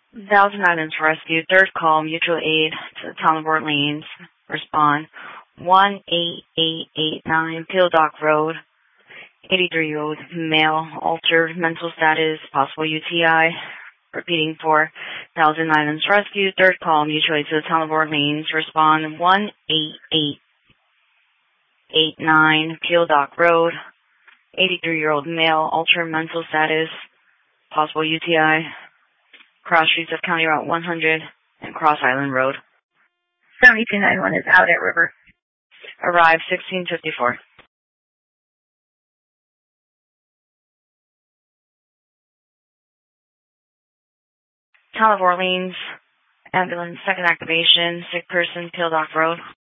Thousand Islands Rescue, third call, mutual aid to the town of Orleans. Respond 18889 Peel Dock Road. 83-year-old male, altered mental status, possible UTI. Repeating for Thousand Islands Rescue, third call, mutual aid to the town of Orleans. Respond 18889 Peel Dock Road. 83-year-old male, altered mental status, possible UTI. Cross streets of County Route 100 and Cross Island Road. 7291 is out at River. Arrive 1654. Town of Orleans, ambulance, second activation, sick person, Peel Dock Road.